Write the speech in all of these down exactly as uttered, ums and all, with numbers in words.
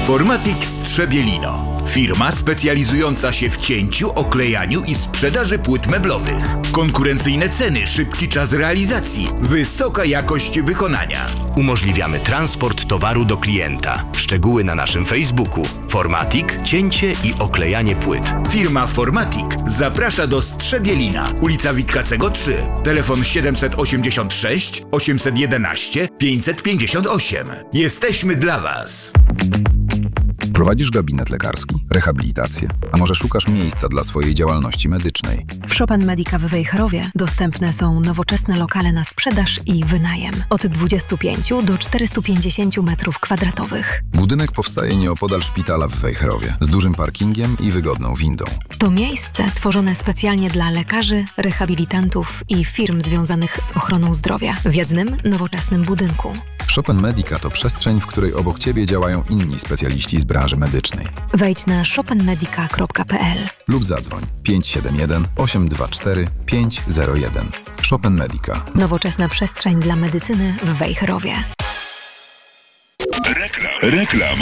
Formatic Strzebielino. Firma specjalizująca się w cięciu, oklejaniu i sprzedaży płyt meblowych. Konkurencyjne ceny, szybki czas realizacji, wysoka jakość wykonania. Umożliwiamy transport towaru do klienta. Szczegóły na naszym Facebooku. Formatic, cięcie i oklejanie płyt. Firma Formatic zaprasza do Strzebielina, ulica Witkacego trzy, telefon siedemset osiemdziesiąt sześć osiemset jedenaście pięćset pięćdziesiąt osiem. Jesteśmy dla Was. Prowadzisz gabinet lekarski, rehabilitację, a może szukasz miejsca dla swojej działalności medycznej? W Chopin Medica w Wejherowie dostępne są nowoczesne lokale na sprzedaż i wynajem. Od dwudziestu pięciu do czterystu pięćdziesięciu metrów kwadratowych. Budynek powstaje nieopodal szpitala w Wejherowie, z dużym parkingiem i wygodną windą. To miejsce tworzone specjalnie dla lekarzy, rehabilitantów i firm związanych z ochroną zdrowia w jednym, nowoczesnym budynku. Chopin Medica to przestrzeń, w której obok Ciebie działają inni specjaliści z branży medycznej. Wejdź na chopin medica kropka p l lub zadzwoń pięć siedem jeden osiem dwa cztery pięć zero jeden. Chopin Medica. Nowoczesna przestrzeń dla medycyny w Wejherowie. Rekla- Reklama.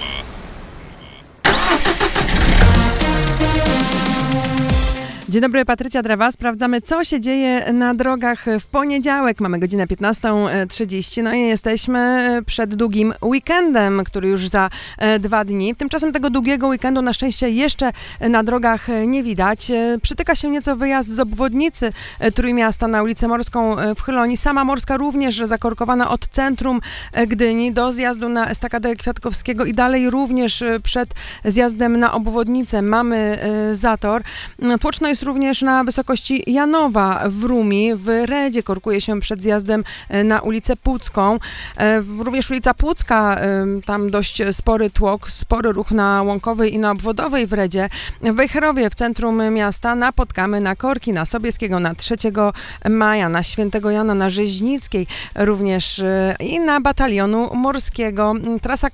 Dzień dobry, Patrycja Drewa. Sprawdzamy, co się dzieje na drogach w poniedziałek. Mamy godzinę piętnasta trzydzieści, no i jesteśmy przed długim weekendem, który już za dwa dni. Tymczasem tego długiego weekendu na szczęście jeszcze na drogach nie widać. Przytyka się nieco wyjazd z obwodnicy Trójmiasta na ulicę Morską w Chyloni. Sama Morska również zakorkowana od centrum Gdyni do zjazdu na Estakadę Kwiatkowskiego i dalej również przed zjazdem na obwodnicę mamy zator. Tłoczno jest również na wysokości Janowa w Rumi, w Redzie korkuje się przed zjazdem na ulicę Pucką. Również ulica Pucka, tam dość spory tłok, spory ruch na Łąkowej i na Obwodowej w Redzie. W Wejherowie, w centrum miasta, napotkamy na korki, na Sobieskiego, na trzeciego maja, na Świętego Jana, na Rzeźnickiej również i na Batalionu Morskiego. Trasa